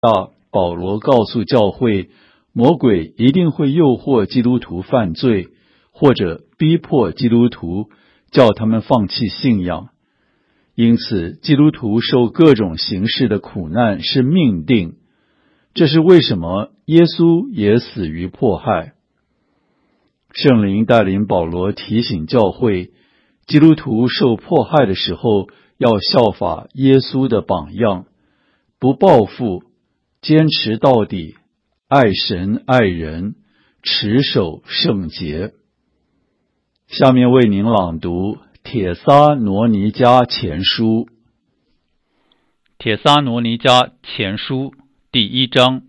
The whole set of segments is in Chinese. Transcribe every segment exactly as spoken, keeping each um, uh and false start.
大，保罗告诉教会，魔鬼一定会诱惑基督徒犯罪，或者逼迫基督徒，叫他们放弃信仰。因此，基督徒受各种形式的苦难是命定。这是为什么耶稣也死于迫害。圣灵带领保罗提醒教会，基督徒受迫害的时候，要效法耶稣的榜样，不报复，坚持到底，爱神爱人，持守圣洁。下面为您朗读帖撒罗尼迦前书。 帖撒罗尼迦前书第一章。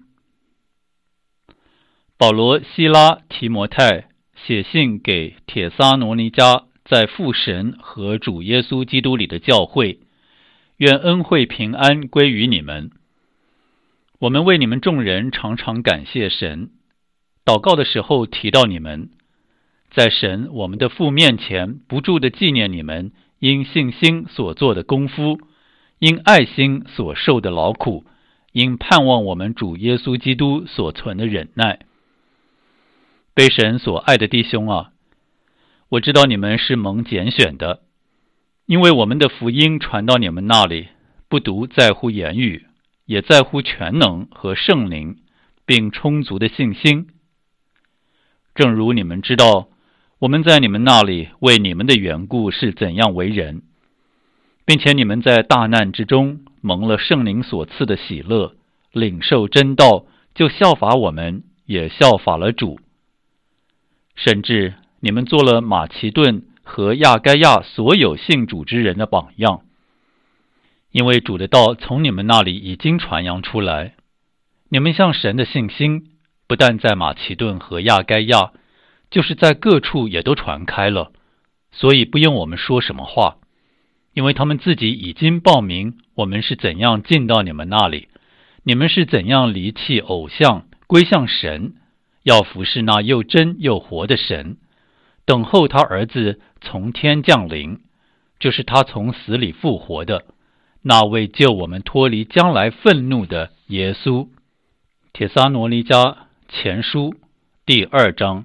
保罗、西拉、提摩太写信给帖撒罗尼迦在父神和主耶稣基督里的教会，愿恩惠平安归于你们。我们为你们众人常常感谢神，祷告的时候提到你们，在神我们的父面前不住地纪念你们因信心所做的功夫，因爱心所受的劳苦，因盼望我们主耶稣基督所存的忍耐。被神所爱的弟兄啊，我知道你们是蒙拣选的，因为我们的福音传到你们那里，不独在乎言语，也在乎全能和圣灵，并充足的信心。正如你们知道，我们在你们那里为你们的缘故是怎样为人，并且你们在大难之中蒙了圣灵所赐的喜乐，领受真道，就效法我们，也效法了主。甚至你们做了马其顿和亚该亚所有信主之人的榜样，因为主的道从你们那里已经传扬出来，你们向神的信心不但在马其顿和亚该亚，就是在各处也都传开了，所以不用我们说什么话，因为他们自己已经报明我们是怎样进到你们那里，你们是怎样离弃偶像归向神，要服侍那又真又活的神，等候他儿子从天降临，就是他从死里复活的，那位救我们脱离将来愤怒的耶稣。帖撒罗尼迦前书第二章。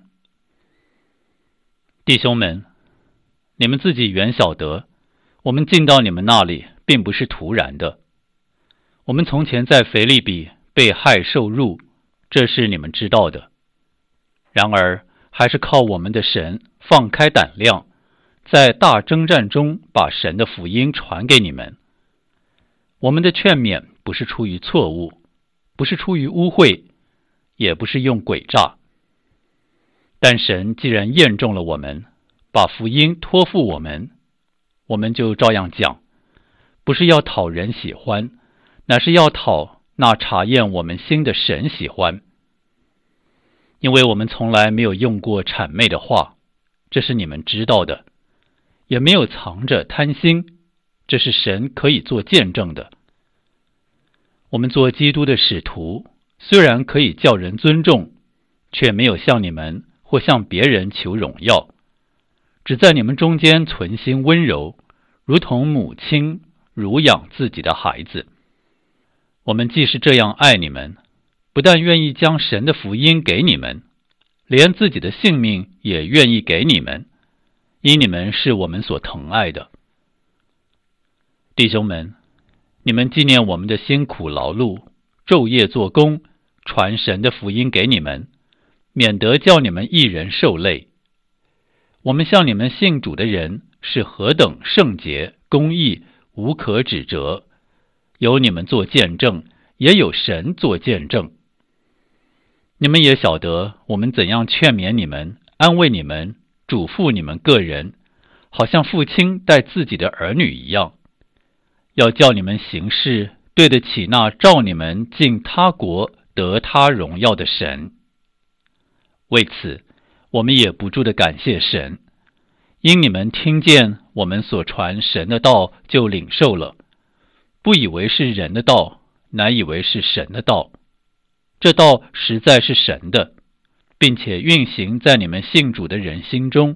弟兄们，你们自己原晓得，我们进到你们那里并不是突然的。我们从前在腓立比被害受辱，这是你们知道的。然而还是靠我们的神放开胆量，在大征战中把神的福音传给你们。我们的劝勉不是出于错误，不是出于污秽，也不是用诡诈。但神既然验中了我们，把福音托付我们，我们就照样讲，不是要讨人喜欢，乃是要讨那查验我们心的神喜欢。因为我们从来没有用过谄媚的话，这是你们知道的，也没有藏着贪心，这是神可以做见证的。我们做基督的使徒，虽然可以叫人尊重，却没有向你们或向别人求荣耀，只在你们中间存心温柔，如同母亲乳养自己的孩子。我们既是这样爱你们，不但愿意将神的福音给你们，连自己的性命也愿意给你们，因你们是我们所疼爱的。弟兄们，你们纪念我们的辛苦劳碌，昼夜做工，传神的福音给你们，免得叫你们一人受累。我们向你们信主的人是何等圣洁、公义，无可指责，有你们做见证，也有神做见证。你们也晓得我们怎样劝勉你们，安慰你们，嘱咐你们个人，好像父亲待自己的儿女一样，要叫你们行事对得起那召你们进他国得他荣耀的神。为此，我们也不住地感谢神，因你们听见我们所传神的道，就领受了，不以为是人的道，乃以为是神的道。这道实在是神的，并且运行在你们信主的人心中。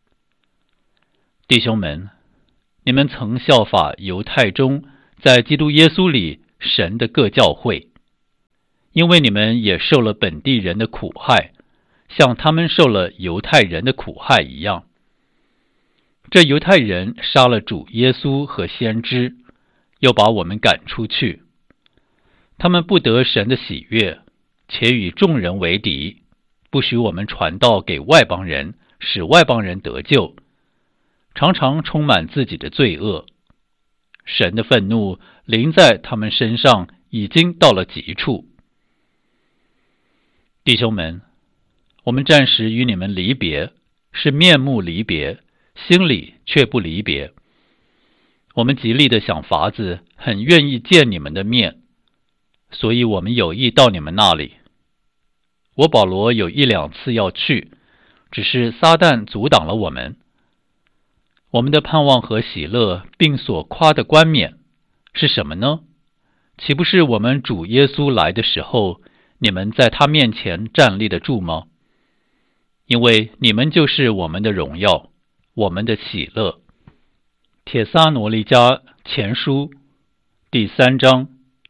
弟兄们，你们曾效法犹太中在基督耶稣里神的各教会， 因为你们也受了本地人的苦害，像他们受了犹太人的苦害一样。这犹太人杀了主耶稣和先知，又把我们赶出去。他们不得神的喜悦，且与众人为敌，不许我们传道给外邦人，使外邦人得救，常常充满自己的罪恶。神的愤怒临在他们身上，已经到了极处。弟兄们，我们暂时与你们离别，是面目离别，心里却不离别。我们极力的想法子，很愿意见你们的面，所以我们有意到你们那里。我保罗有一两次要去，只是撒旦阻挡了我们。我们的盼望和喜乐，并所夸的冠冕是什么呢？岂不是我们主耶稣来的时候，你们在他面前站立得住吗？因为你们就是我们的荣耀，我们的喜乐。帖撒罗尼迦前书第三章。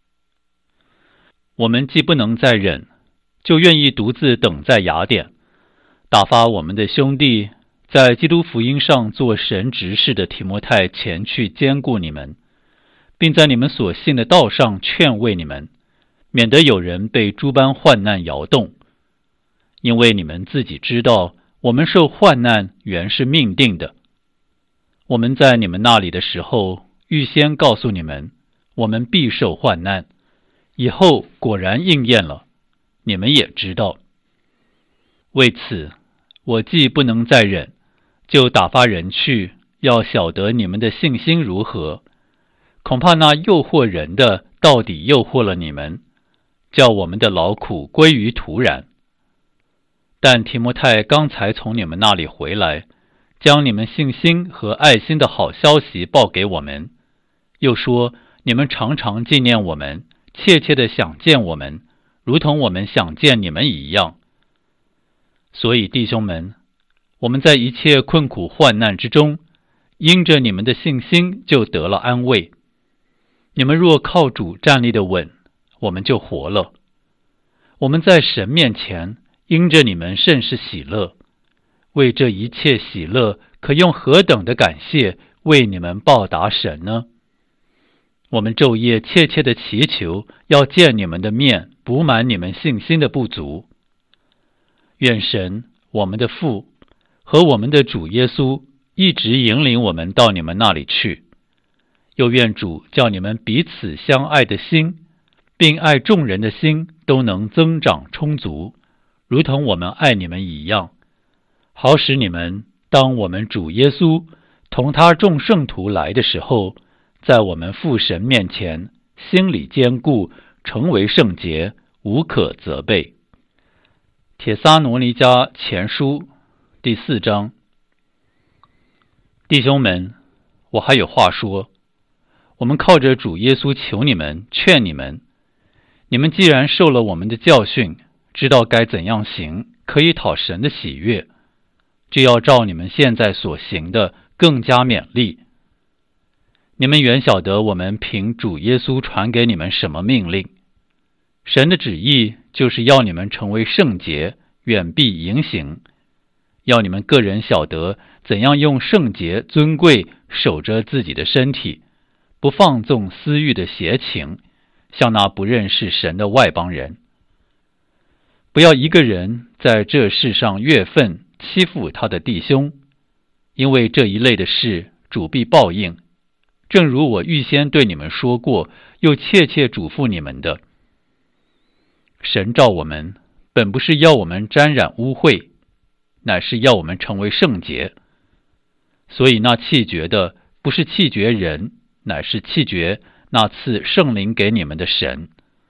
我们既不能再忍，就愿意独自等在雅典，打发我们的兄弟在基督福音上做神执事的提摩太前去兼顾你们，并在你们所信的道上劝慰你们，免得有人被诸般患难摇动。因为你们自己知道，我们受患难原是命定的。我们在你们那里的时候，预先告诉你们，我们必受患难，以后果然应验了，你们也知道。为此，我既不能再忍，就打发人去，要晓得你们的信心如何。恐怕那诱惑人的，到底诱惑了你们，叫我们的劳苦归于徒然。但提摩太刚才从你们那里回来，将你们信心和爱心的好消息报给我们，又说你们常常纪念我们，切切的想见我们，如同我们想见你们一样。所以弟兄们，我们在一切困苦患难之中，因着你们的信心就得了安慰。你们若靠主站立的稳，我们就活了。我们在神面前因着你们甚是喜乐，为这一切喜乐可用何等的感谢为你们报答神呢？我们昼夜切切的祈求，要见你们的面，补满你们信心的不足。愿神我们的父和我们的主耶稣一直引领我们到你们那里去，又愿主叫你们彼此相爱的心，并爱众人的心都能增长充足，如同我们爱你们一样，好使你们当我们主耶稣同他众圣徒来的时候，在我们父神面前心里坚固，成为圣洁，无可责备。帖撒罗尼迦前书第四章。弟兄们，我还有话说，我们靠着主耶稣求你们，劝你们，你们既然受了我们的教训，知道该怎样行，可以讨神的喜悦，就要照你们现在所行的更加勉励。你们原晓得我们凭主耶稣传给你们什么命令，神的旨意就是要你们成为圣洁，远避淫行，要你们个人晓得怎样用圣洁尊贵守着自己的身体，不放纵私欲的邪情，像那不认识神的外邦人。不要一个人在这世上越分欺负他的弟兄，因为这一类的事主必报应，正如我预先对你们说过，又切切嘱咐你们的。神召我们，本不是要我们沾染污秽，乃是要我们成为圣洁。所以那弃绝的，不是弃绝人，乃是弃绝那赐圣灵给你们的神。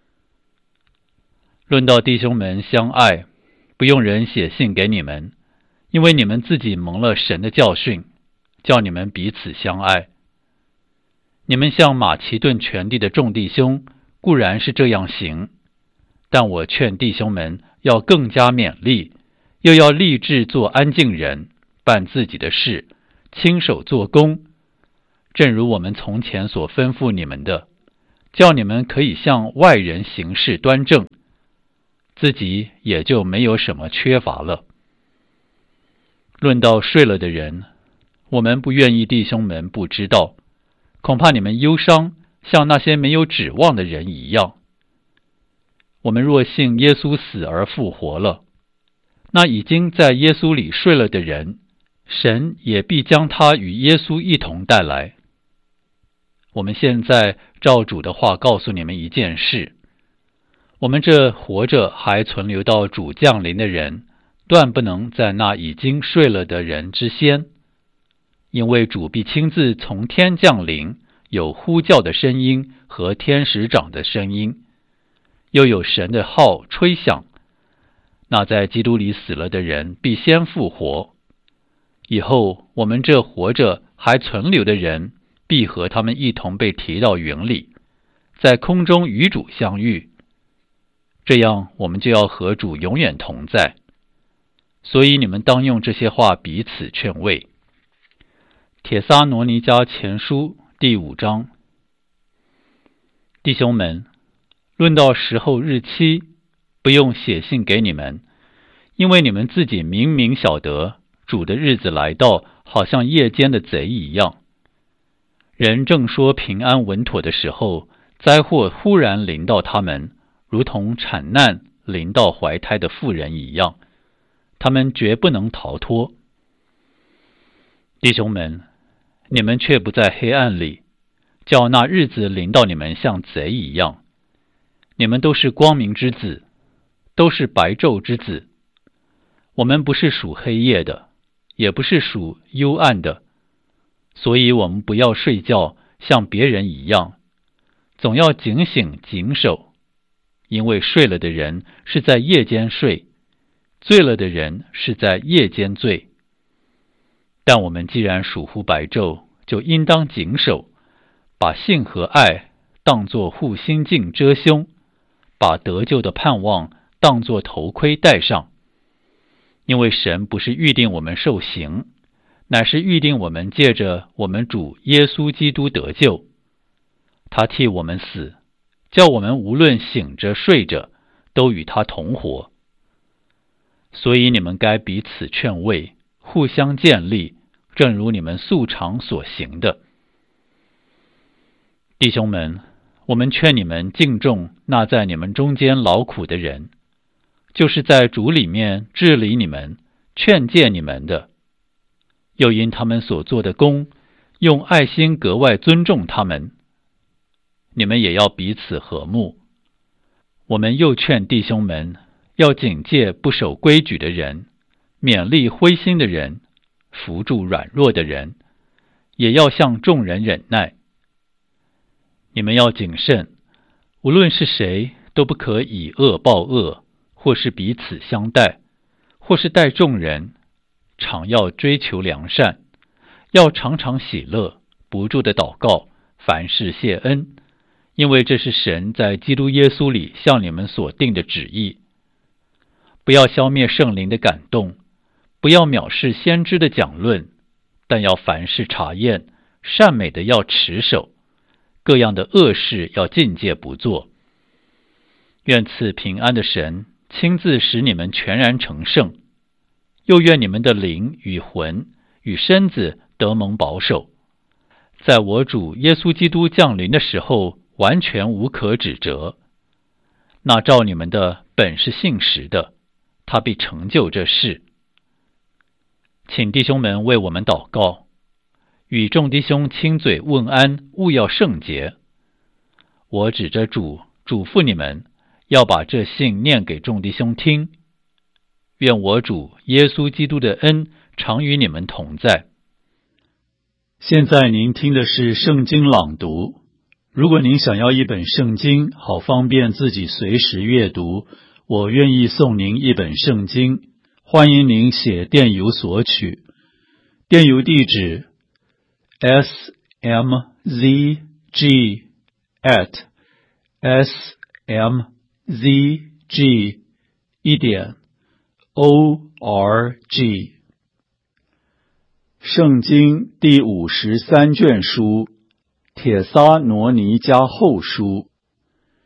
论到弟兄们相爱，不用人写信给你们，因为你们自己蒙了神的教训，叫你们彼此相爱。你们像马其顿全地的众弟兄，固然是这样行，但我劝弟兄们要更加勉励，又要立志做安静人，办自己的事，亲手做工，正如我们从前所吩咐你们的，叫你们可以向外人行事端正， 自己也就没有什么缺乏了。论到睡了的人，我们不愿意弟兄们不知道，恐怕你们忧伤，像那些没有指望的人一样。我们若信耶稣死而复活了，那已经在耶稣里睡了的人，神也必将他与耶稣一同带来。我们现在照主的话告诉你们一件事，我们这活着还存留到主降临的人，断不能在那已经睡了的人之先，因为主必亲自从天降临，有呼叫的声音和天使长的声音，又有神的号吹响，那在基督里死了的人必先复活。以后我们这活着还存留的人，必和他们一同被提到云里，在空中与主相遇，这样我们就要和主永远同在。所以你们当用这些话彼此劝慰。帖撒罗尼迦前书第五章。弟兄们，论到时候日期，不用写信给你们，因为你们自己明明晓得，主的日子来到，好像夜间的贼一样。人正说平安稳妥的时候，灾祸忽然临到他们，如同产难临到怀胎的妇人一样，他们绝不能逃脱。弟兄们，你们却不在黑暗里，叫那日子临到你们像贼一样。你们都是光明之子，都是白昼之子。我们不是属黑夜的，也不是属幽暗的，所以我们不要睡觉，像别人一样，总要警醒谨守。因为睡了的人是在夜间睡，醉了的人是在夜间醉。但我们既然属乎白昼，就应当谨守，把信和爱当作护心镜遮胸，把得救的盼望当作头盔戴上。因为神不是预定我们受刑，乃是预定我们借着我们主耶稣基督得救。他替我们死，叫我们无论醒着睡着，都与他同活。所以你们该彼此劝慰，互相建立，正如你们素常所行的。弟兄们，我们劝你们敬重那在你们中间劳苦的人，就是在主里面治理你们、劝诫你们的。又因他们所做的工，用爱心格外尊重他们。你们也要彼此和睦。我们又劝弟兄们，要警戒不守规矩的人，勉励灰心的人，扶助软弱的人，也要向众人忍耐。你们要谨慎，无论是谁，都不可以恶报恶，或是彼此相待，或是待众人，常要追求良善，要常常喜乐，不住的祷告，凡事谢恩，因为这是神在基督耶稣里向你们所定的旨意。不要消灭圣灵的感动，不要藐视先知的讲论，但要凡事查验，善美的要持守，各样的恶事要禁戒不做。愿赐平安的神亲自使你们全然成圣，又愿你们的灵与魂与身子得蒙保守，在我主耶稣基督降临的时候完全无可指责。那照你们的本是信实的，他必成就这事。请弟兄们为我们祷告，与众弟兄亲嘴问安，务要圣洁。我指着主嘱咐你们，要把这信念给众弟兄听。愿我主耶稣基督的恩常与你们同在。 现在您听的是圣经朗读。如果您想要一本圣经，好方便自己随时阅读，我愿意送您一本圣经。欢迎您写电邮索取，电邮地址 s m z g at s m z g 一点 o r g。 圣经第五十三卷书，帖撒罗尼迦后书。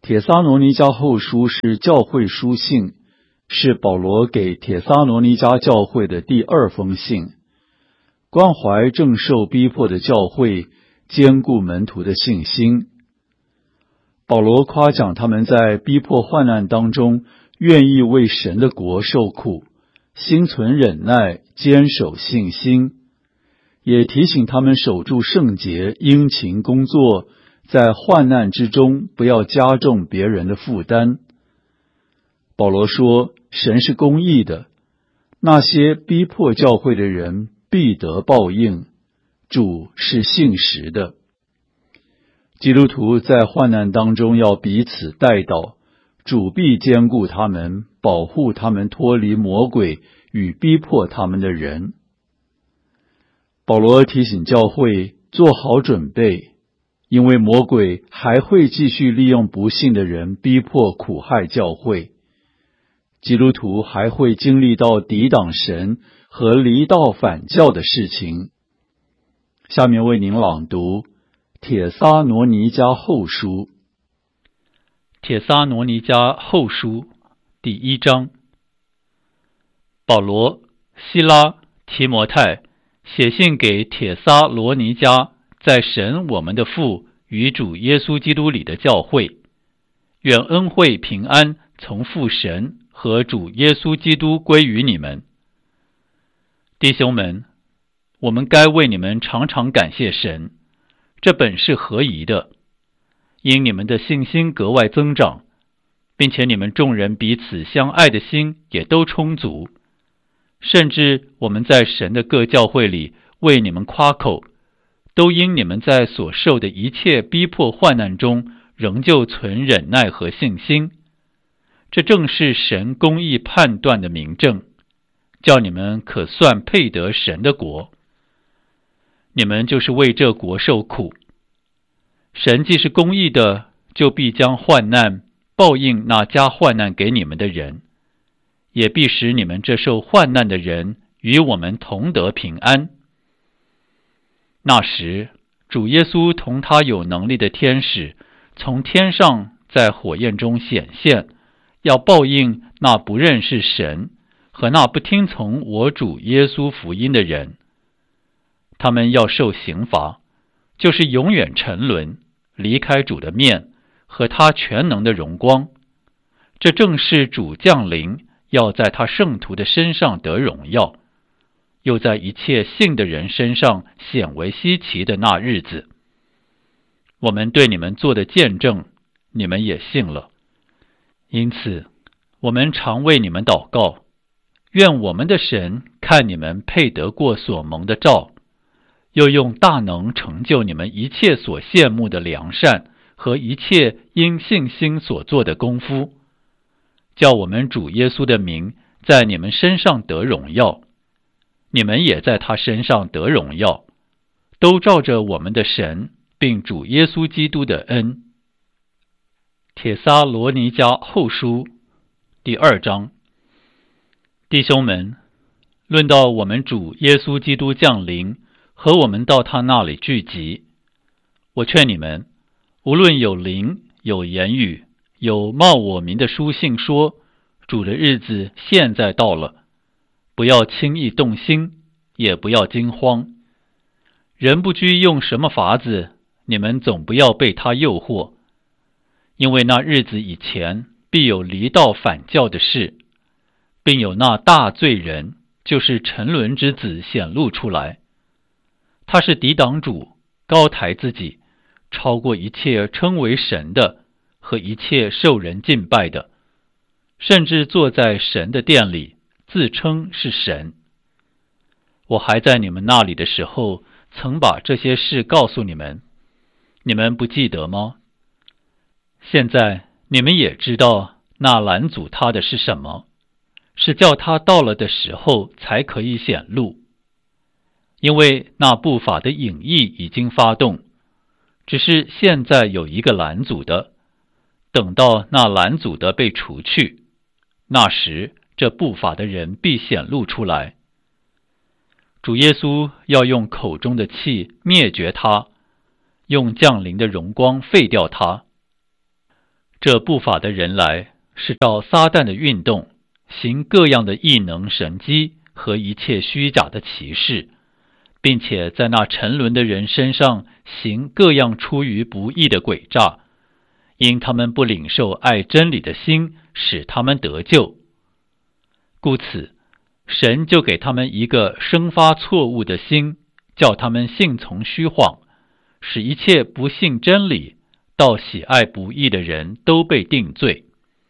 帖撒罗尼迦后书是教会书信，是保罗给帖撒罗尼迦教会的第二封信，关怀正受逼迫的教会，坚固门徒的信心。保罗夸奖他们在逼迫患难当中，愿意为神的国受苦，心存忍耐，坚守信心，也提醒他们守住圣洁，殷勤工作，在患难之中不要加重别人的负担。保罗说，神是公义的，那些逼迫教会的人必得报应，主是信实的。基督徒在患难当中要彼此代祷，主必坚固他们，保护他们脱离魔鬼与逼迫他们的人。保罗提醒教会做好准备，因为魔鬼还会继续利用不信的人逼迫苦害教会。基督徒还会经历到抵挡神和离道反教的事情。下面为您朗读帖撒罗尼迦后书。 帖撒罗尼迦后书第一章。保罗、希拉、提摩太写信给帖撒罗尼迦在神我们的父与主耶稣基督里的教会，愿恩惠平安从父神和主耶稣基督归于你们。弟兄们，我们该为你们常常感谢神，这本是合宜的，因你们的信心格外增长，并且你们众人彼此相爱的心也都充足，甚至我们在神的各教会里为你们夸口，都因你们在所受的一切逼迫患难中仍旧存忍耐和信心。这正是神公义判断的明证，叫你们可算配得神的国。你们就是为这国受苦。神既是公义的，就必将患难报应那加患难给你们的人，也必使你们这受患难的人与我们同得平安。那时，主耶稣同他有能力的天使从天上在火焰中显现，要报应那不认识神和那不听从我主耶稣福音的人。他们要受刑罚，就是永远沉沦，离开主的面和他全能的荣光。这正是主降临，要在他圣徒的身上得荣耀，又在一切信的人身上显为稀奇的那日子。我们对你们做的见证，你们也信了。因此，我们常为你们祷告，愿我们的神看你们配得过所蒙的召，又用大能成就你们一切所羡慕的良善和一切因信心所做的功夫，叫我们主耶稣的名在你们身上得荣耀，你们也在他身上得荣耀，都照着我们的神并主耶稣基督的恩。帖撒罗尼迦后书第二章。弟兄们，论到我们主耶稣基督降临和我们到他那里聚集，我劝你们，无论有灵、有言语、有冒我名的书信说，主的日子现在到了，不要轻易动心，也不要惊慌。人不拘用什么法子，你们总不要被他诱惑，因为那日子以前必有离道反教的事，并有那大罪人，就是沉沦之子显露出来。他是抵挡主，高抬自己，超过一切称为神的和一切受人敬拜的，甚至坐在神的殿里，自称是神。我还在你们那里的时候，曾把这些事告诉你们，你们不记得吗？现在你们也知道那拦阻他的是什么，是叫他到了的时候才可以显露。因为那不法的隐意已经发动，只是现在有一个拦阻的，等到那拦阻的被除去，那时这不法的人必显露出来。主耶稣要用口中的气灭绝他，用降临的荣光废掉他。 这不法的人来，是照撒旦的运动，行各样的异能神迹和一切虚假的奇事，并且在那沉沦的人身上行各样出于不义的诡诈，因他们不领受爱真理的心，使他们得救。故此，神就给他们一个生发错误的心，叫他们信从虚谎，使一切不信真理、到喜爱不义的人都被定罪。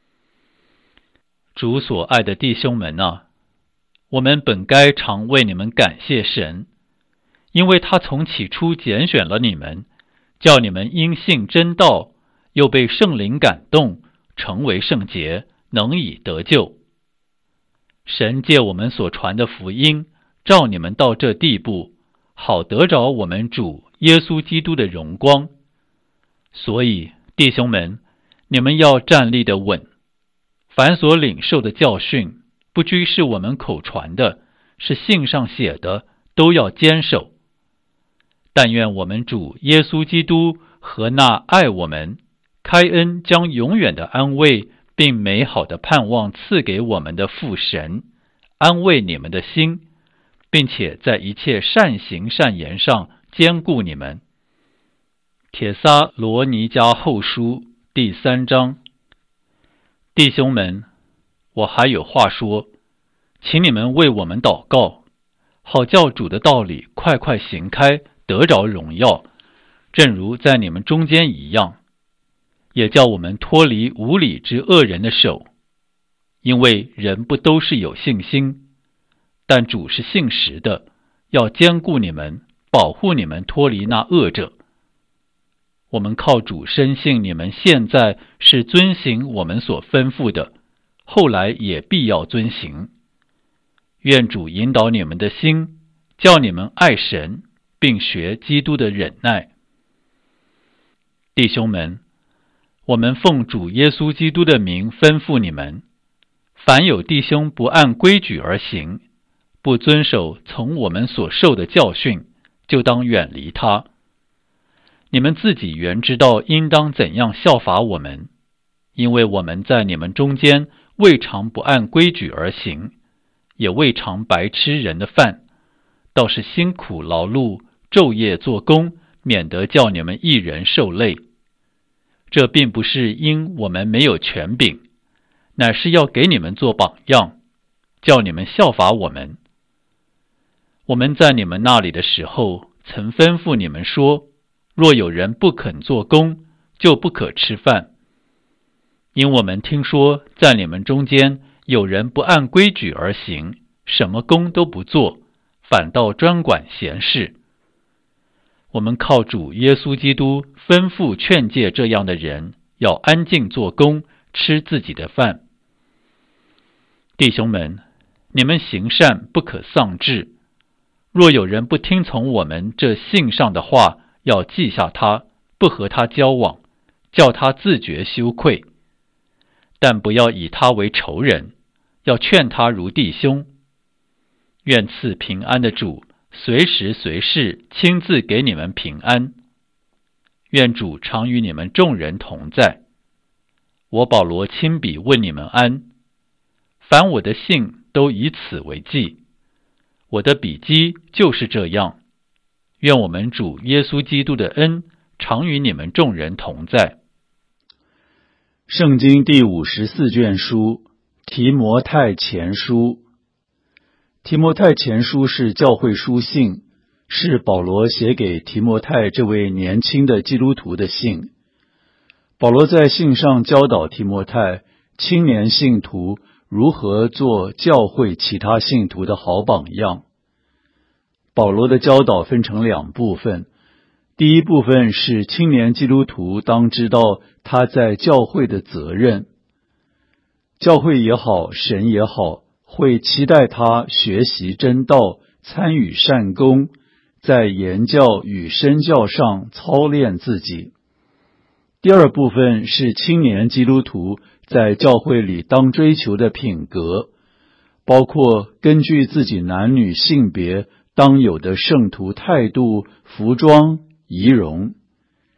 主所爱的弟兄们啊，我们本该常为你们感谢神，因为他从起初拣选了你们，叫你们因信真道，又被圣灵感动，成为圣洁，能以得救。神借我们所传的福音，召你们到这地步，好得着我们主耶稣基督的荣光。所以弟兄们，你们要站立得稳，凡所领受的教训，不拘是我们口传的，是信上写的，都要坚守。但愿我们主耶稣基督和那爱我们、开恩将永远的安慰并美好的盼望赐给我们的父神，安慰你们的心，并且在一切善行善言上坚固你们。帖撒罗尼迦后书第三章。弟兄们，我还有话说，请你们为我们祷告，好叫主的道理快快行开，得着荣耀，正如在你们中间一样，也叫我们脱离无理之恶人的手。因为人不都是有信心，但主是信实的，要坚固你们，保护你们脱离那恶者。我们靠主深信你们现在是遵行我们所吩咐的，后来也必要遵行。愿主引导你们的心，叫你们爱神，并学基督的忍耐。弟兄们，我们奉主耶稣基督的名吩咐你们，凡有弟兄不按规矩而行，不遵守从我们所受的教训，就当远离他。你们自己原知道应当怎样效法我们，因为我们在你们中间未尝不按规矩而行，也未尝白吃人的饭，倒是辛苦劳碌，昼夜做工，免得叫你们一人受累。这并不是因我们没有权柄，乃是要给你们做榜样，叫你们效法我们。我们在你们那里的时候，曾吩咐你们说，若有人不肯做工，就不可吃饭。因我们听说在你们中间有人不按规矩而行，什么工都不做，反倒专管闲事。我们靠主耶稣基督吩咐劝诫这样的人，要安静做工，吃自己的饭。弟兄们，你们行善不可丧志。若有人不听从我们这信上的话，要记下他，不和他交往，叫他自觉羞愧。但不要以他为仇人，要劝他如弟兄。愿赐平安的主随时随事亲自给你们平安。愿主常与你们众人同在。我保罗亲笔问你们安。凡我的信都以此为记。我的笔迹就是这样。愿我们主耶稣基督的恩常与你们众人同在。 圣经第五十四卷书，提摩太前书。提摩太前书是教会书信，是保罗写给提摩太这位年轻的基督徒的信。保罗在信上教导提摩太，青年信徒如何做教会其他信徒的好榜样。保罗的教导分成两部分，第一部分是青年基督徒当知道他在教会的责任。教会也好，神也好，会期待他学习真道，参与善功，在言教与身教上操练自己。第二部分是青年基督徒在教会里当追求的品格，包括根据自己男女性别当有的圣徒态度、服装、仪容。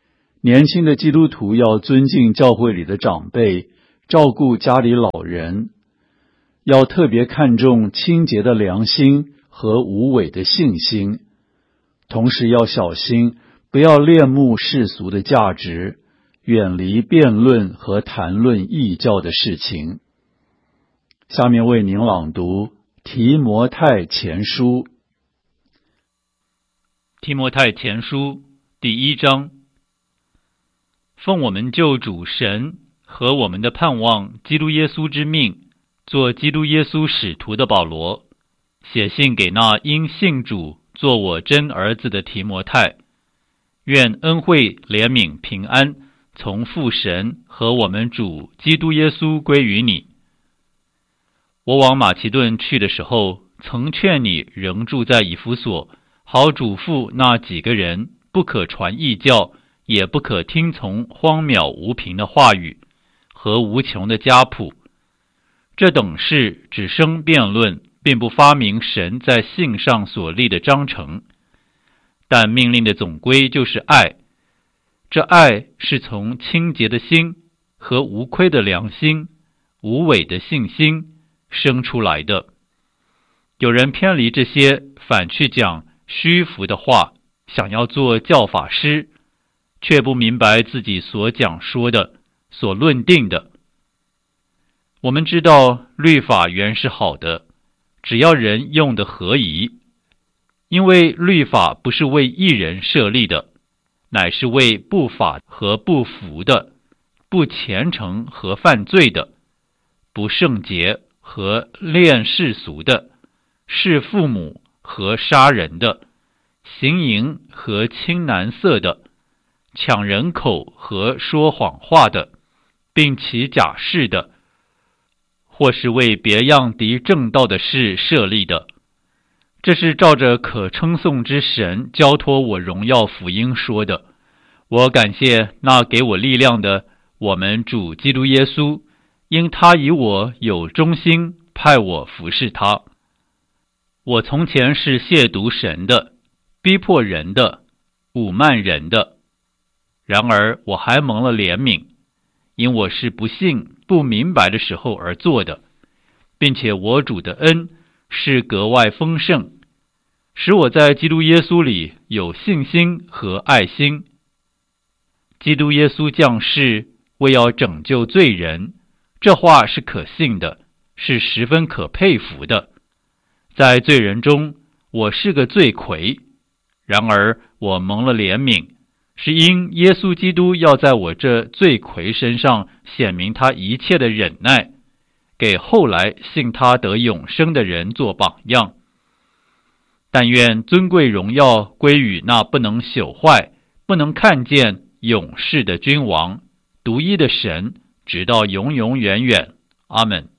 年轻的基督徒要尊敬教会里的长辈，照顾家里老人，要特别看重清洁的良心和无伪的信心，同时要小心，不要恋慕世俗的价值，远离辩论和谈论异教的事情。下面为您朗读提摩太前书。 提摩太前书第一章，奉我们救主神和我们的盼望基督耶稣之命，做基督耶稣使徒的保罗，写信给那因信主做我真儿子的提摩太，愿恩惠、怜悯、平安从父神和我们主基督耶稣归于你。我往马其顿去的时候，曾劝你仍住在以弗所，好嘱咐那几个人，不可传异教，也不可听从荒渺无凭的话语和无穷的家谱。这等事只生辩论，并不发明神在信上所立的章程。但命令的总归就是爱，这爱是从清洁的心和无亏的良心、无伪的信心生出来的。有人偏离这些，反去讲虚浮的话，想要做教法师，却不明白自己所讲说的、所论定的。我们知道律法原是好的，只要人用的合宜，因为律法不是为义人设立的，乃是为不法和不服的、不虔诚和犯罪的、不圣洁和恋世俗的、弑父母和杀人的、行淫和亲男色的、抢人口和说谎话的，并起假誓的，或是为别样敌正道的事设立的。这是照着可称颂之神交托我荣耀福音说的。我感谢那给我力量的我们主基督耶稣，因他以我有忠心，派我服侍他。我从前是亵渎神的，逼迫人的，侮慢人的，然而我还蒙了怜悯，因我是不信不明白的时候而做的，并且我主的恩是格外丰盛，使我在基督耶稣里有信心和爱心。基督耶稣降世为要拯救罪人，这话是可信的，是十分可佩服的。在罪人中，我是个罪魁，然而我蒙了怜悯，是因耶稣基督要在我这罪魁身上显明他一切的忍耐，给后来信他得永生的人做榜样。但愿尊贵荣耀归于那不能朽坏、不能看见永世的君王，独一的神，直到永永远远。阿们。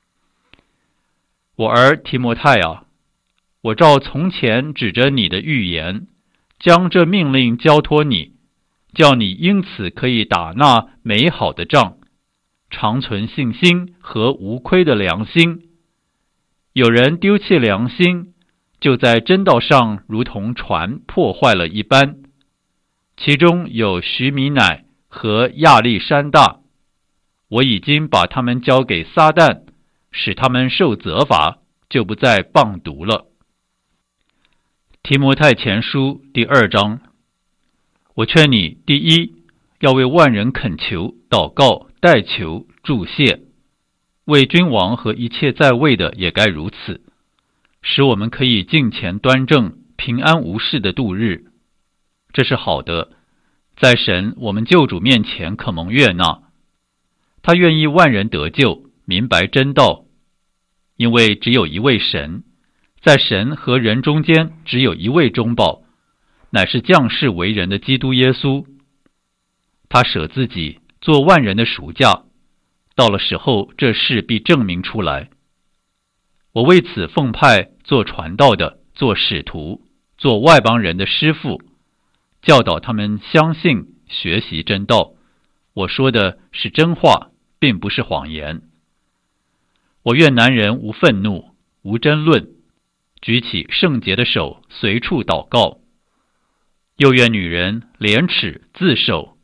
我儿提摩太啊，我照从前指着你的预言，将这命令交托你，叫你因此可以打那美好的仗，常存信心和无亏的良心。有人丢弃良心，就在真道上如同船破坏了一般。其中有许米乃和亚历山大，我已经把他们交给撒旦，使他们受责罚，就不再谤读了。提摩太前书第二章，我劝你，第一，要为万人恳求、祷告、代求、祝谢，为君王和一切在位的也该如此，使我们可以敬虔端正、平安无事的度日。这是好的，在神我们救主面前可蒙悦纳。他愿意万人得救，明白真道，因为只有一位神，在神和人中间只有一位中保，乃是降世为人的基督耶稣。他舍自己做万人的赎价，到了时候这事必证明出来。我为此奉派做传道的，做使徒，做外邦人的师傅，教导他们相信学习真道。我说的是真话，并不是谎言。我愿男人无愤怒，无争论，举起圣洁的手，随处祷告。又愿女人廉耻自守，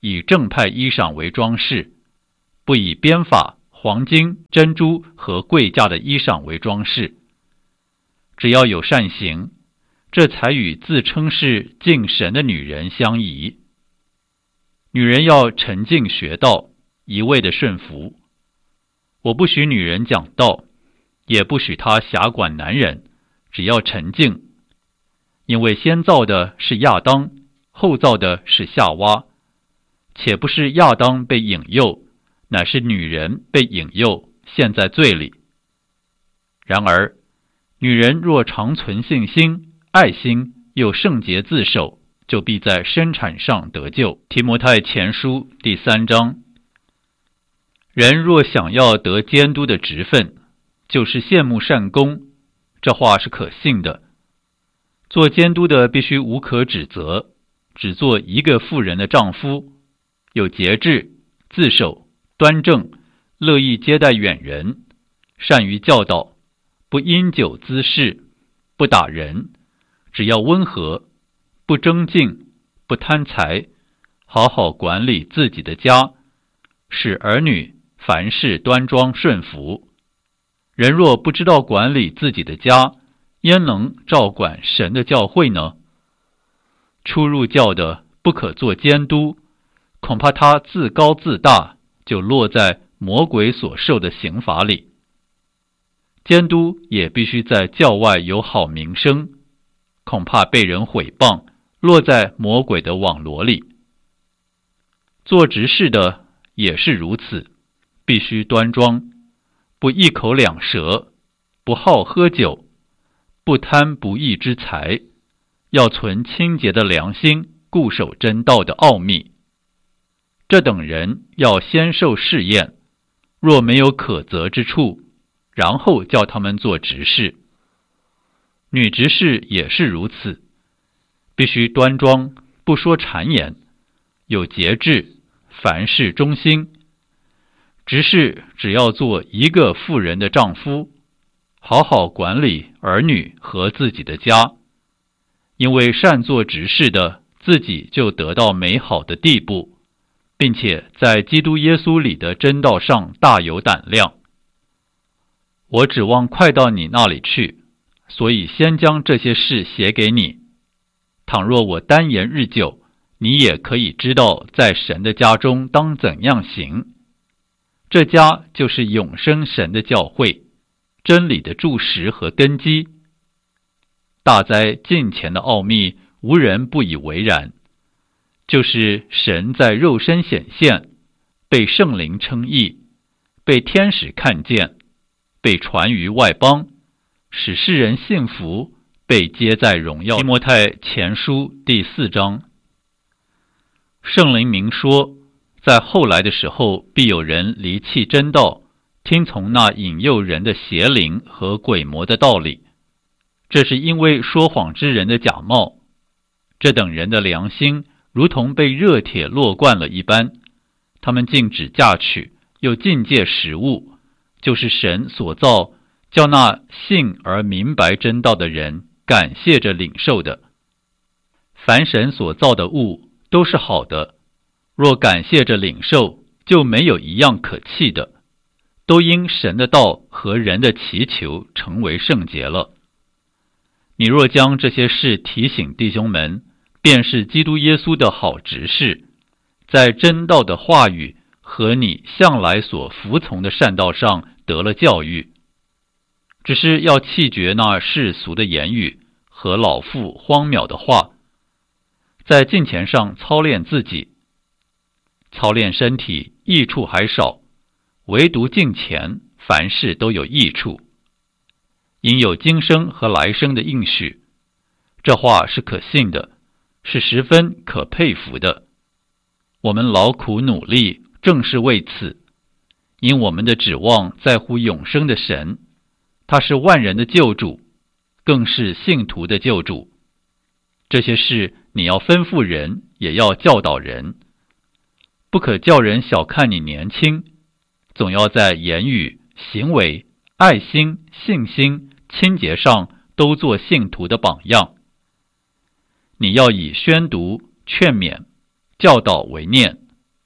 以正派衣裳为装饰，不以编发、黄金、珍珠和贵价的衣裳为装饰。只要有善行，这才与自称是敬神的女人相宜。女人要沉静学道，一味的顺服。我不许女人讲道，也不许她辖管男人，只要沉静。因为先造的是亚当，后造的是夏娃，且不是亚当被引诱，乃是女人被引诱，陷在罪里。然而，女人若常存信心、爱心，又圣洁自守，就必在生产上得救。提摩太前书第三章。人若想要得监督的职分，就是羡慕善功，这话是可信的。做监督的必须无可指责，只做一个妇人的丈夫，有节制、自守、端正，乐意接待远人，善于教导，不因酒滋事，不打人，只要温和，不争竞，不贪财，好好管理自己的家，使儿女凡事端庄顺服。人若不知道管理自己的家，焉能照管神的教会呢？初入教的不可做监督，恐怕他自高自大，就落在魔鬼所受的刑罚里。监督也必须在教外有好名声，恐怕被人毁谤，落在魔鬼的网罗里。做执事的也是如此，必须端庄，不一口两舌，不好喝酒，不贪不义之财，要存清洁的良心，固守真道的奥秘。这等人要先受试验，若没有可责之处，然后叫他们做执事。女执事也是如此，必须端庄，不说谗言，有节制，凡事忠心。执事只要做一个妇人的丈夫，好好管理儿女和自己的家，因为善做执事的，自己就得到美好的地步，并且在基督耶稣里的真道上大有胆量。我指望快到你那里去，所以先将这些事写给你。倘若我单言日久，你也可以知道在神的家中当怎样行。这家就是永生神的教会，真理的柱石和根基。大哉近前的奥秘，无人不以为然，就是神在肉身显现，被圣灵称义，被天使看见，被传于外邦，使世人信服，被接在荣耀。提摩太前书第四章。圣灵明说，在后来的时候，必有人离弃真道，听从那引诱人的邪灵和鬼魔的道理。这是因为说谎之人的假冒。这等人的良心如同被热铁烙惯了一般，他们禁止嫁娶，又禁戒食物，就是神所造，叫那信而明白真道的人感谢着领受的。凡神所造的物都是好的，若感谢着领受，就没有一样可弃的，都因神的道和人的祈求成为圣洁了。你若将这些事提醒弟兄们，便是基督耶稣的好执事，在真道的话语和你向来所服从的善道上得了教育。只是要弃绝那世俗的言语和老妇荒渺的话，在敬虔上操练自己。操练身体益处还少，唯独敬虔，凡事都有益处。因有今生和来生的应许，这话是可信的，是十分可佩服的。我们劳苦努力，正是为此，因我们的指望在乎永生的神，他是万人的救主，更是信徒的救主。这些事你要吩咐人，也要教导人。不可叫人小看你年轻，总要在言语、行为、爱心、信心、清洁上都做信徒的榜样。你要以宣读、劝勉、教导为念，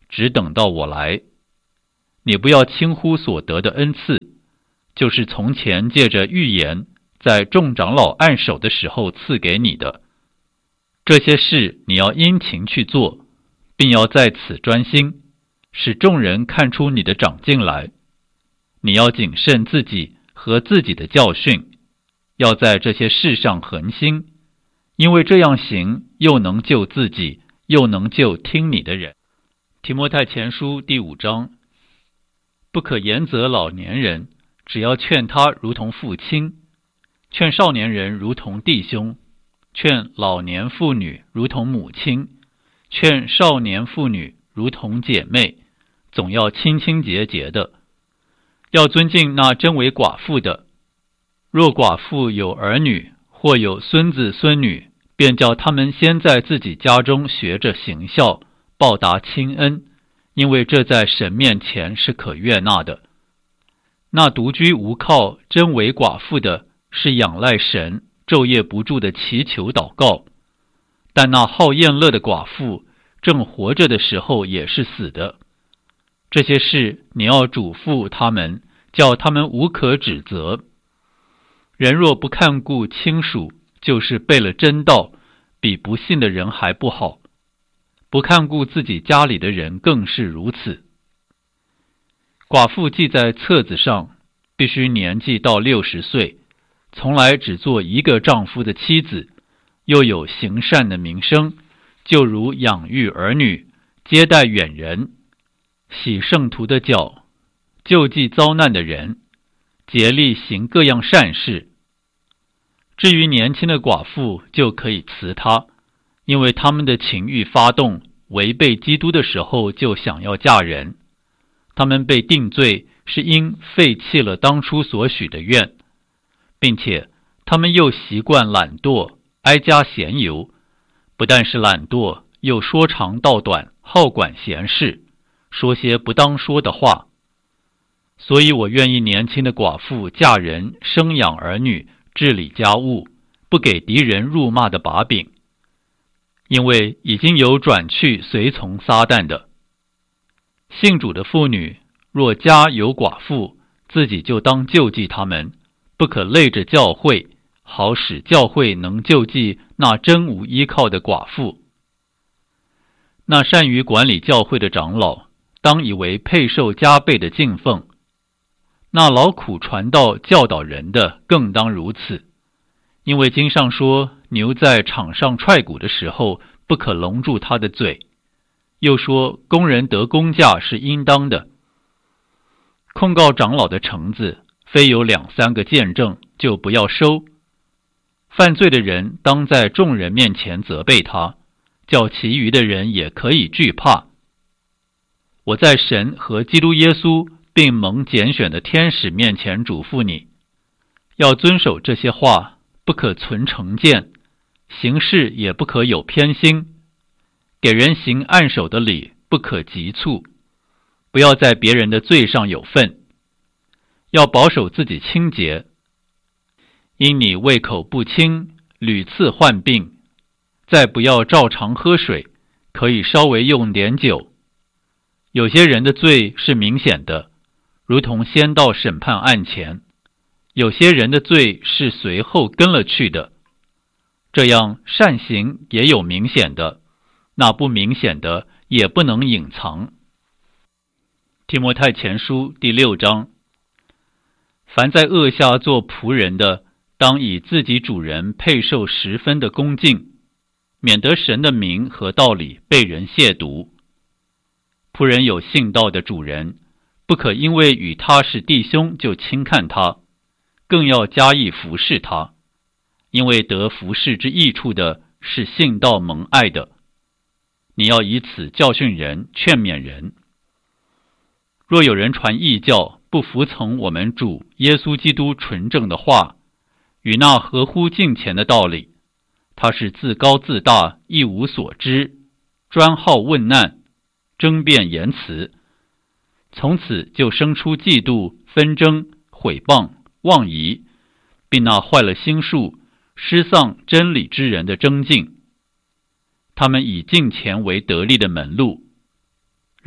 只等到我来。你不要轻忽所得的恩赐，就是从前借着预言在众长老按手的时候赐给你的。这些事你要殷勤去做，并要在此专心，使众人看出你的长进来。你要谨慎自己和自己的教训，要在这些事上恒心，因为这样行，又能救自己，又能救听你的人。提摩太前书第五章，不可严责老年人，只要劝他如同父亲，劝少年人如同弟兄，劝老年妇女如同母亲，劝少年妇女如同姐妹，总要清清洁洁的。要尊敬那真为寡妇的，若寡妇有儿女，或有孙子孙女，便叫他们先在自己家中学着行孝，报答亲恩，因为这在神面前是可悦纳的。那独居无靠、真为寡妇的，是仰赖神，昼夜不住的祈求祷告；但那好宴乐的寡妇，正活着的时候也是死的。这些事你要嘱咐他们，叫他们无可指责。人若不看顾亲属，就是背了真道，比不信的人还不好。不看顾自己家里的人更是如此。寡妇记在册子上，必须年纪到六十岁，从来只做一个丈夫的妻子，又有行善的名声，就如养育儿女，接待远人，洗圣徒的脚，救济遭难的人，竭力行各样善事。至于年轻的寡妇，就可以辞她，因为他们的情欲发动，违背基督的时候就想要嫁人。他们被定罪，是因废弃了当初所许的愿，并且他们又习惯懒惰，挨家闲游，不但是懒惰，又说长道短，好管闲事，说些不当说的话。所以我愿意年轻的寡妇嫁人，生养儿女，治理家务，不给敌人辱骂的把柄，因为已经有转去随从撒旦的。信主的妇女若家有寡妇，自己就当救济他们，不可累着教会，好使教会能救济那真无依靠的寡妇。那善于管理教会的长老，当以为配受加倍的敬奉；那劳苦传道教导人的，更当如此。因为经上说，牛在场上踹鼓的时候，不可笼住它的嘴；又说，工人得工价是应当的。控告长老的橙子，非有两三个见证，就不要收。犯罪的人当在众人面前责备他，叫其余的人也可以惧怕。我在神和基督耶稣并蒙拣选的天使面前嘱咐你，要遵守这些话，不可存成见，行事也不可有偏心，给人行按手的礼，不可急促，不要在别人的罪上有份，要保守自己清洁。因你胃口不清，屡次患病，再不要照常喝水，可以稍微用点酒。有些人的罪是明显的，如同先到审判案前；有些人的罪是随后跟了去的。这样善行也有明显的，那不明显的也不能隐藏。提摩太前书第六章，凡在恶下做仆人的，当以自己主人配受十分的恭敬，免得神的名和道理被人亵渎。仆人有信道的主人，不可因为与他是弟兄就轻看他，更要加以服侍他，因为得服侍之益处的是信道蒙爱的。你要以此教训人，劝勉人。若有人传异教，不服从我们主耶稣基督纯正的话，与那合乎敬虔的道理，他是自高自大，一无所知，专好问难，争辩言辞，从此就生出嫉妒、纷争、毁谤、妄疑，并那坏了心术、失丧真理之人的争竞。他们以敬虔为得利的门路。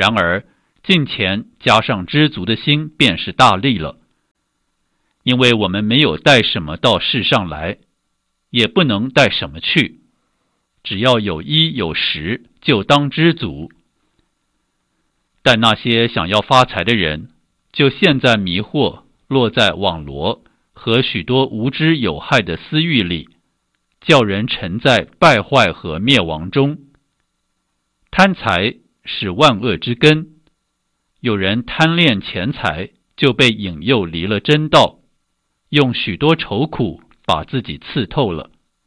然而敬虔加上知足的心便是大利了。因为我们没有带什么到世上来，也不能带什么去，只要有衣有食，就当知足。但那些想要发财的人，就陷在迷惑，落在网罗和许多无知有害的私欲里，叫人沉在败坏和灭亡中。贪财是万恶之根，有人贪恋钱财，就被引诱离了真道，用许多愁苦把自己刺透了。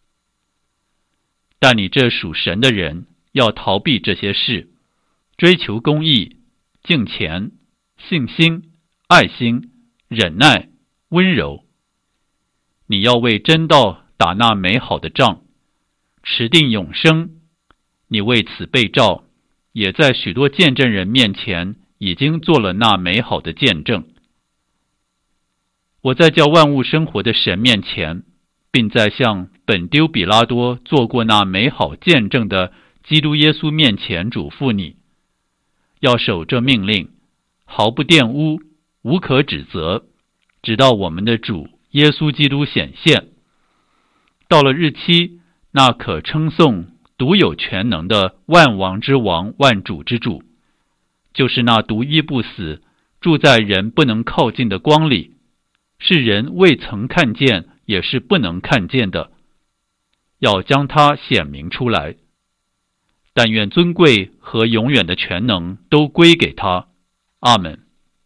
但你这属神的人，要逃避这些事，追求公义、敬虔、信心、爱心、忍耐、温柔。你要为真道打那美好的仗，持定永生。你为此被召，也在许多见证人面前已经做了那美好的见证。我在叫万物生活的神面前，并在向本丢比拉多做过那美好见证的基督耶稣面前嘱咐你，要守这命令，毫不玷污，无可指责，直到我们的主耶稣基督显现。到了日期，那可称颂、独有全能的万王之王、万主之主，就是那独一不死、住在人不能靠近的光里，是人未曾看见，也是不能看见的，要将它显明出来。但愿尊贵和永远的全能都归给他。阿们。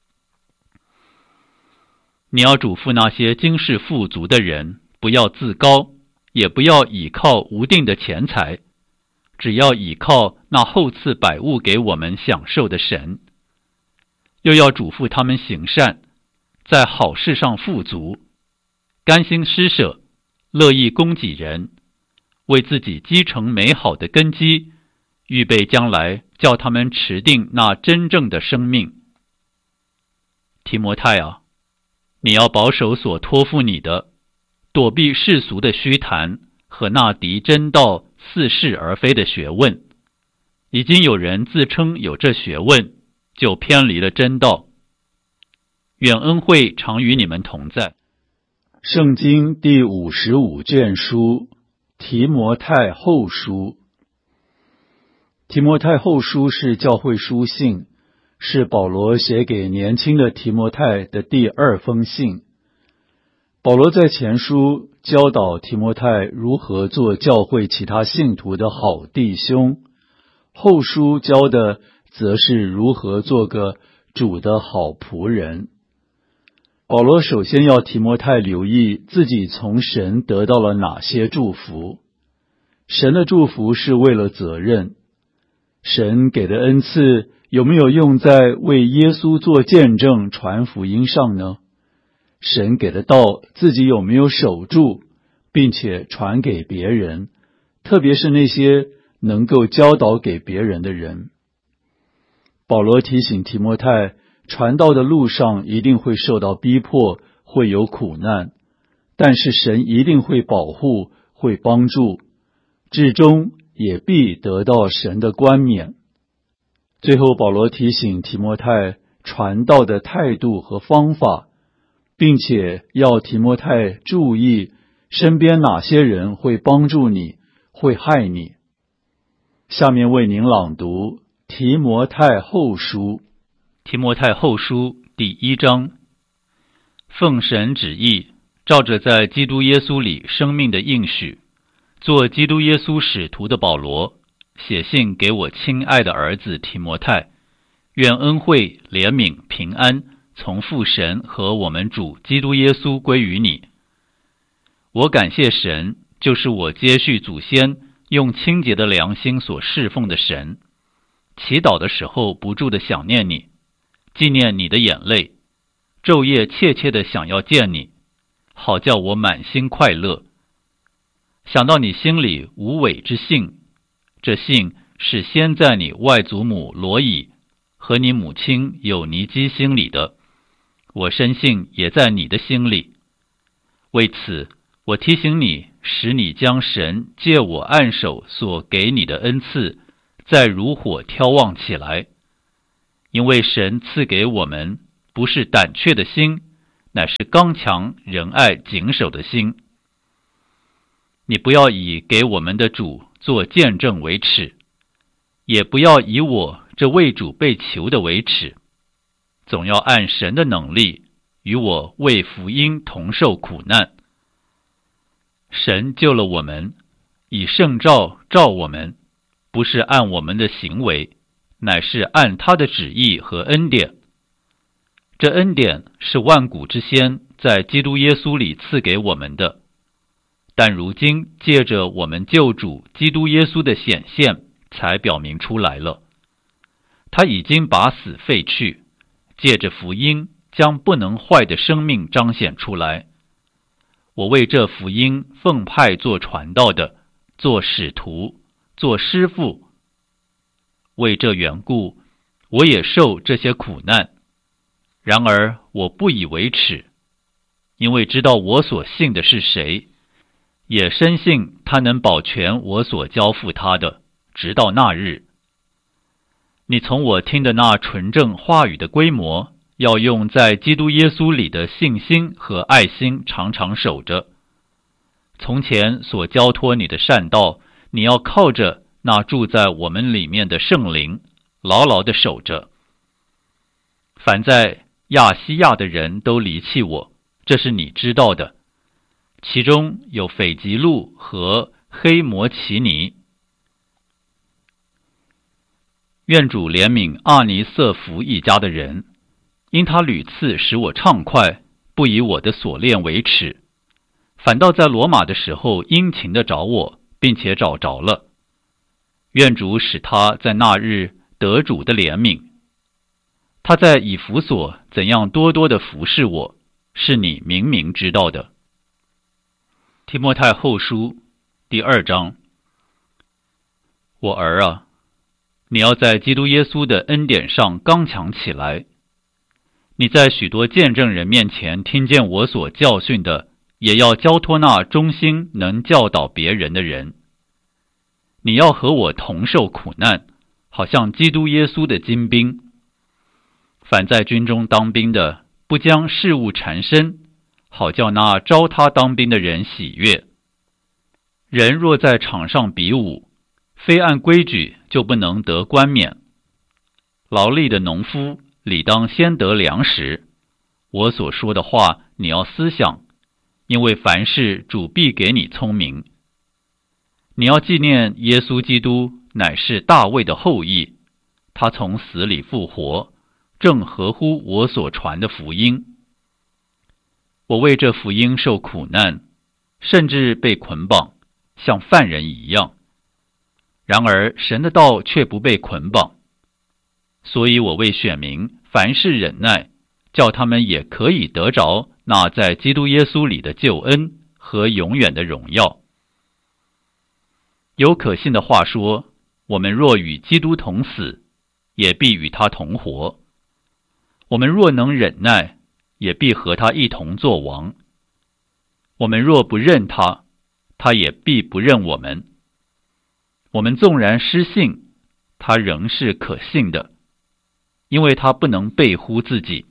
你要嘱咐那些今世富足的人，不要自高，也不要倚靠无定的钱财，只要倚靠那厚赐百物给我们享受的神。又要嘱咐他们行善，在好事上富足，甘心施舍，乐意供给人，为自己积成美好的根基，预备将来叫他们持定那真正的生命。提摩太啊，你要保守所托付你的，躲避世俗的虚谈和那敌真道似是而非的学问。已经有人自称有这学问，就偏离了真道。愿恩惠常与你们同在。 圣经第五十五卷书，提摩太后书。提摩太后书是教会书信，是保罗写给年轻的提摩太的第二封信。保罗在前书教导提摩太如何做教会其他信徒的好弟兄，后书教的则是如何做个主的好仆人。保罗首先要提摩太留意自己从神得到了哪些祝福。神的祝福是为了责任，神给的恩赐有没有用在为耶稣做见证、传福音上呢？神给的道自己有没有守住，并且传给别人，特别是那些能够教导给别人的人。保罗提醒提摩太，传道的路上一定会受到逼迫，会有苦难，但是神一定会保护，会帮助，至终也必得到神的冠冕。最后保罗提醒提摩太传道的态度和方法，并且要提摩太注意身边哪些人会帮助你，会害你。下面为您朗读提摩太后书。 提摩太后书第一章。奉神旨意，照着在基督耶稣里生命的应许，做基督耶稣使徒的保罗，写信给我亲爱的儿子提摩太，愿恩惠、怜悯、平安从父神和我们主基督耶稣归于你。我感谢神，就是我接续祖先用清洁的良心所侍奉的神，祈祷的时候不住地想念你，纪念你的眼泪，昼夜切切地想要见你，好叫我满心快乐。想到你心里无伪之信，这信是先在你外祖母罗以和你母亲有尼基心里的，我深信也在你的心里。为此，我提醒你，使你将神借我按手所给你的恩赐，再如火挑旺起来。 因为神赐给我们不是胆怯的心，乃是刚强仁爱谨守的心。你不要以给我们的主做见证为耻，也不要以我这为主被囚的为耻，总要按神的能力与我为福音同受苦难。神救了我们，以圣召召我们，不是按我们的行为，乃是按他的旨意和恩典。这恩典是万古之先在基督耶稣里赐给我们的，但如今借着我们救主基督耶稣的显现才表明出来了。他已经把死废去，借着福音将不能坏的生命彰显出来。我为这福音奉派做传道的，做使徒，做师傅。为这缘故，我也受这些苦难。然而我不以为耻，因为知道我所信的是谁，也深信他能保全我所交付他的，直到那日。你从我听的那纯正话语的规模，要用在基督耶稣里的信心和爱心常常守着。从前所交托你的善道，你要靠着那住在我们里面的圣灵，牢牢地守着。凡在亚西亚的人都离弃我，这是你知道的，其中有斐吉路和黑摩奇尼。愿主怜悯阿尼瑟弗一家的人，因他屡次使我畅快，不以我的所恋为耻，反倒在罗马的时候殷勤地找我，并且找着了。愿主使他在那日得主的怜悯。他在以弗所怎样多多地服侍我，是你明明知道的。提摩太后书第二章。我儿啊，你要在基督耶稣的恩典上刚强起来。你在许多见证人面前听见我所教训的，也要交托那忠心能教导别人的人。你要和我同受苦难，好像基督耶稣的精兵。凡在军中当兵的，不将事物缠身，好叫那招他当兵的人喜悦。人若在场上比武，非按规矩就不能得冠冕。劳力的农夫理当先得粮食。我所说的话你要思想，因为凡事主必给你聪明。你要纪念耶稣基督乃是大卫的后裔，他从死里复活，正合乎我所传的福音。我为这福音受苦难，甚至被捆绑，像犯人一样。然而神的道却不被捆绑，所以我为选民凡事忍耐，叫他们也可以得着那在基督耶稣里的救恩和永远的荣耀。有可信的话说，我们若与基督同死，也必与他同活。我们若能忍耐，也必和他一同作王。我们若不认他，他也必不认我们。我们纵然失信，他仍是可信的，因为他不能背乎自己。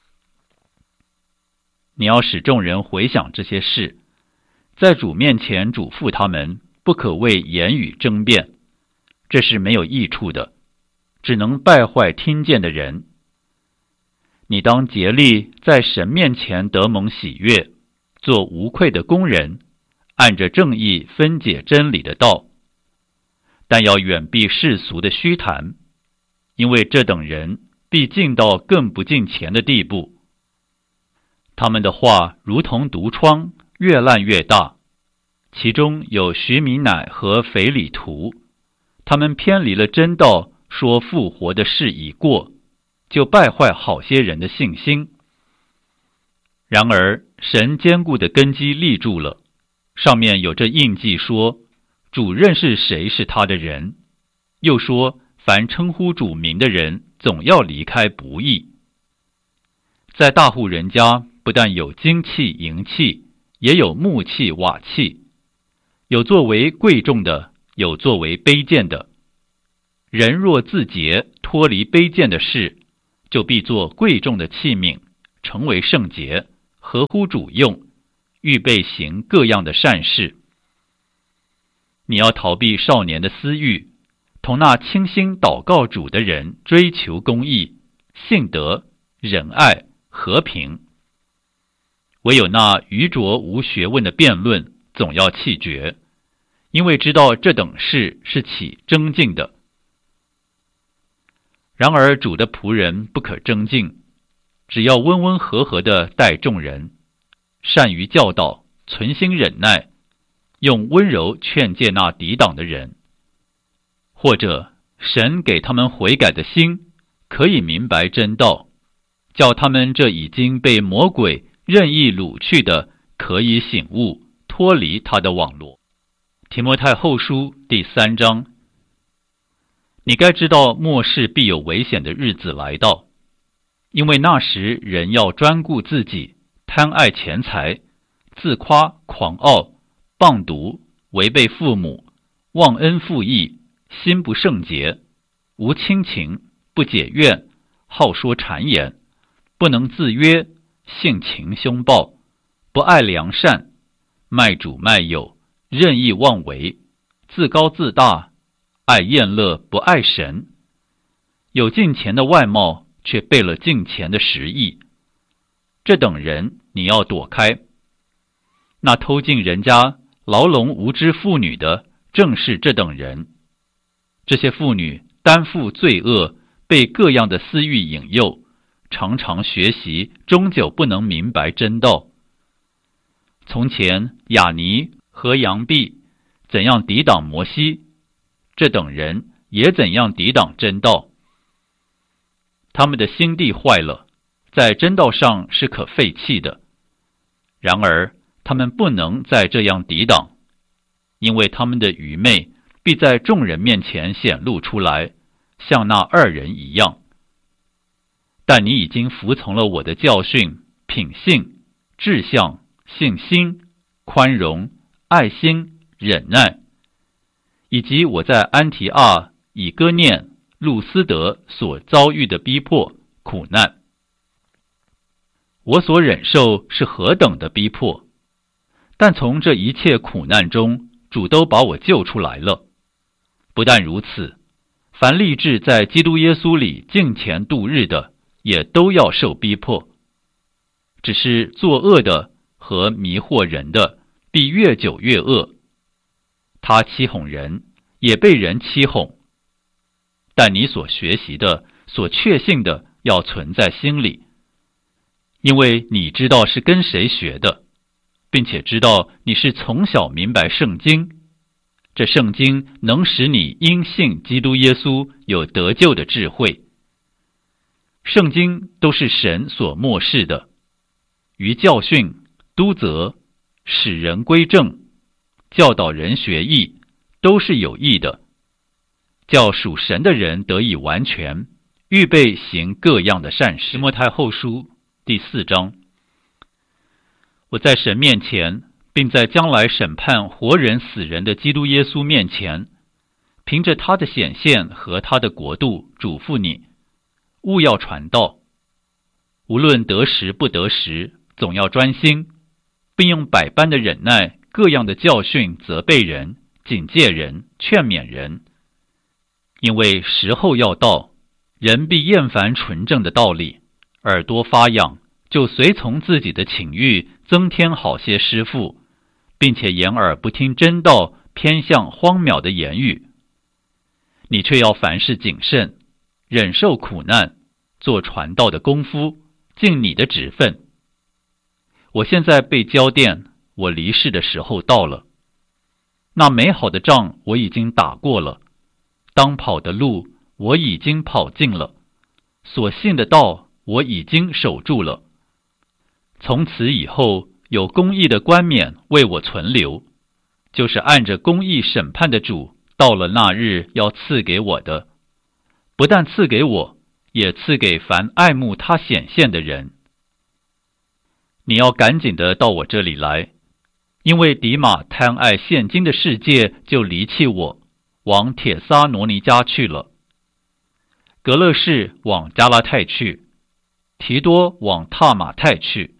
你要使众人回想这些事，在主面前嘱咐他们，不可为言语争辩，这是没有益处的，只能败坏听见的人。你当竭力在神面前得蒙喜悦，做无愧的工人，按着正义分解真理的道。但要远避世俗的虚谈，因为这等人必进到更不敬虔的地步。他们的话如同毒疮，越烂越大。其中有徐米乃和腓里图，他们偏离了真道，说复活的事已过，就败坏好些人的信心。然而神坚固的根基立住了，上面有这印记说，主认识谁是他的人，又说凡称呼主名的人总要离开不义。在大户人家不但有金器银器，也有木器瓦器，有作为贵重的，有作为卑贱的。人若自洁脱离卑贱的事， 就必做贵重的器皿，成为圣洁，合乎主用，预备行各样的善事。你要逃避少年的私欲，同那倾心祷告主的人追求公义、信德、仁爱、和平。唯有那愚拙无学问的辩论，总要弃绝，因为知道这等事是起争竞的。然而主的仆人不可争竞，只要温温和和地待众人，善于教导，存心忍耐，用温柔劝诫那抵挡的人。或者神给他们悔改的心，可以明白真道，叫他们这已经被魔鬼任意掳去的，可以醒悟，脱离他的网罗。提摩太后书第三章。你该知道末世必有危险的日子来到，因为那时人要专顾自己，贪爱钱财，自夸狂傲，谤毒，违背父母，忘恩负义，心不圣洁，无亲情，不解怨，好说谗言，不能自约，性情凶暴，不爱良善，卖主卖友，任意妄为，自高自大，爱宴乐，不爱神，有敬虔的外貌，却背了敬虔的实意。这等人你要躲开。那偷进人家牢笼无知妇女的，正是这等人。这些妇女担负罪恶，被各样的私欲引诱，常常学习，终究不能明白真道。从前亚尼和杨毕怎样抵挡摩西，这等人也怎样抵挡真道。他们的心地坏了，在真道上是可废弃的。然而他们不能再这样抵挡，因为他们的愚昧必在众人面前显露出来，像那二人一样。但你已经服从了我的教训、品性、志向、信心、宽容、爱心、忍耐，以及我在安提阿、以哥念、路斯德所遭遇的逼迫、苦难。我所忍受是何等的逼迫，但从这一切苦难中，主都把我救出来了。不但如此，凡立志在基督耶稣里敬虔度日的，也都要受逼迫。只是作恶的和迷惑人的，必越久越恶。他欺哄人，也被人欺哄。但你所学习的、所确信的，要存在心里，因为你知道是跟谁学的，并且知道你是从小明白圣经。这圣经能使你因信基督耶稣有得救的智慧。圣经都是神所默示的，于教训、督责、使人归正、教导人学义，都是有益的，叫属神的人得以完全，预备行各样的善事。提摩太后书第四章。我在神面前，并在将来审判活人死人的基督耶稣面前，凭着他的显现和他的国度，嘱咐你，务要传道，无论得时不得时，总要专心，并用百般的忍耐，各样的教训责备人，警戒人，劝勉人。因为时候要到，人必厌烦纯正的道理，耳朵发痒，就随从自己的情欲，增添好些师傅，并且掩耳不听真道，偏向荒渺的言语。你却要凡事谨慎，忍受苦难，做传道的功夫，尽你的职分。我现在被交奠，我离世的时候到了。那美好的仗我已经打过了，当跑的路我已经跑尽了，所信的道我已经守住了。从此以后，有公义的冠冕为我存留，就是按着公义审判的主，到了那日要赐给我的。不但赐给我，也赐给凡爱慕他显现的人。你要赶紧的到我这里来，因为底马贪爱现今的世界，就离弃我，往帖撒罗尼迦去了。 德勒士往加拉太去，提多往塔马太去，